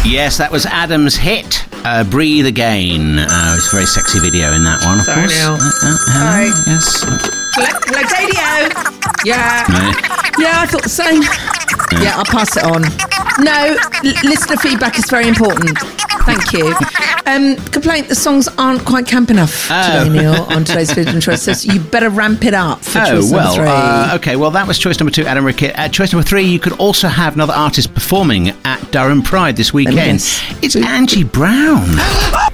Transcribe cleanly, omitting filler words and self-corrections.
Yes, that was Adam's hit, Breathe Again. It was a very sexy video in that one, of Sorry, course. Neil. Hello? Yes. Hello, Radio. Yeah. Yeah, I thought the same. Yeah, I'll pass it on. No, listener feedback is very important. Thank you. Complaint, the songs aren't quite camp enough today, Neil, on today's Vision Choice. So you better ramp it up for choice number 3. Okay, well, that was choice number 2, Adam Rickett. At choice number 3, you could also have another artist performing at Durham Pride this weekend. Yes. It's Angie Brown.